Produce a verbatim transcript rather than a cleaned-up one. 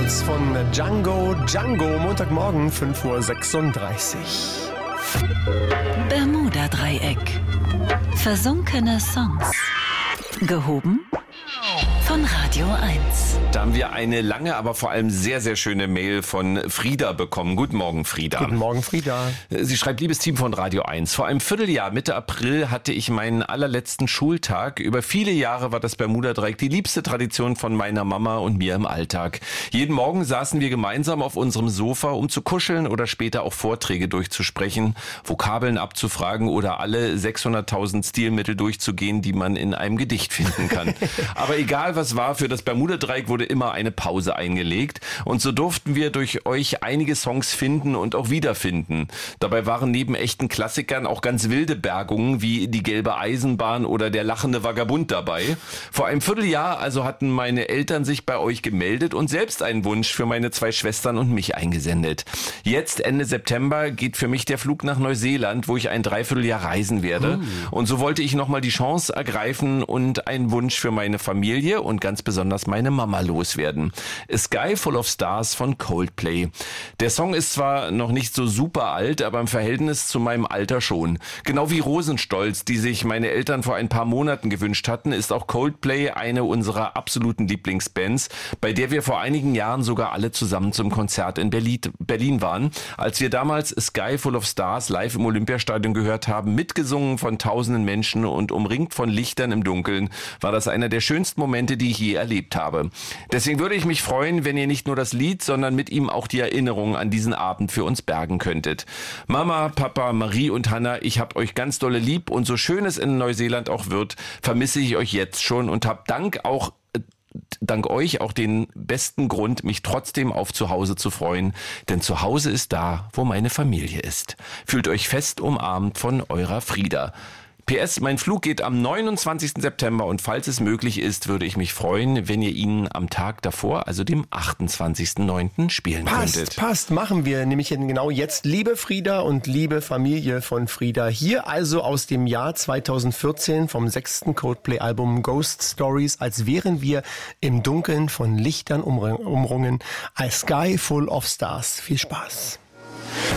Clouds von Django Django, Montagmorgen, fünf Uhr sechsunddreißig. Bermuda-Dreieck. Versunkene Songs. Gehoben von Radio eins. Da haben wir eine lange, aber vor allem sehr, sehr schöne Mail von Frieda bekommen. Guten Morgen, Frieda. Guten Morgen, Frieda. Sie schreibt, liebes Team von Radio eins. Vor einem Vierteljahr, Mitte April, hatte ich meinen allerletzten Schultag. Über viele Jahre war das Bermuda-Dreieck die liebste Tradition von meiner Mama und mir im Alltag. Jeden Morgen saßen wir gemeinsam auf unserem Sofa, um zu kuscheln oder später auch Vorträge durchzusprechen, Vokabeln abzufragen oder alle sechshunderttausend Stilmittel durchzugehen, die man in einem Gedicht finden kann. Aber egal was war, für das Bermuda-Dreieck wurde immer eine Pause eingelegt. Und so durften wir durch euch einige Songs finden und auch wiederfinden. Dabei waren neben echten Klassikern auch ganz wilde Bergungen wie Die gelbe Eisenbahn oder Der lachende Vagabund dabei. Vor einem Vierteljahr also hatten meine Eltern sich bei euch gemeldet und selbst einen Wunsch für meine zwei Schwestern und mich eingesendet. Jetzt, Ende September, geht für mich der Flug nach Neuseeland, wo ich ein Dreivierteljahr reisen werde. Oh. Und so wollte ich nochmal die Chance ergreifen und einen Wunsch für meine Familie und ganz besonders meine Mama loswerden. A Sky Full of Stars von Coldplay. Der Song ist zwar noch nicht so super alt, aber im Verhältnis zu meinem Alter schon. Genau wie Rosenstolz, die sich meine Eltern vor ein paar Monaten gewünscht hatten, ist auch Coldplay eine unserer absoluten Lieblingsbands, bei der wir vor einigen Jahren sogar alle zusammen zum Konzert in Berlin waren. Als wir damals A Sky Full of Stars live im Olympiastadion gehört haben, mitgesungen von tausenden Menschen und umringt von Lichtern im Dunkeln, war das einer der schönsten Momente, die ich je erlebt habe. Deswegen würde ich mich freuen, wenn ihr nicht nur das Lied, sondern mit ihm auch die Erinnerung an diesen Abend für uns bergen könntet. Mama, Papa, Marie und Hanna, ich hab euch ganz dolle lieb und so schön es in Neuseeland auch wird, vermisse ich euch jetzt schon und hab dank auch dank euch auch den besten Grund, mich trotzdem auf zu Hause zu freuen, denn zu Hause ist da, wo meine Familie ist. Fühlt euch fest umarmt von eurer Frieda. P S, mein Flug geht am neunundzwanzigsten September und falls es möglich ist, würde ich mich freuen, wenn ihr ihn am Tag davor, also dem achtundzwanzigsten neunten spielen passt, könntet. Passt, machen wir nämlich genau jetzt. Liebe Frieda und liebe Familie von Frieda, hier also aus dem Jahr zweitausendvierzehn vom sechsten Coldplay-Album Ghost Stories, als wären wir im Dunkeln von Lichtern umrungen. A Sky Full of Stars. Viel Spaß.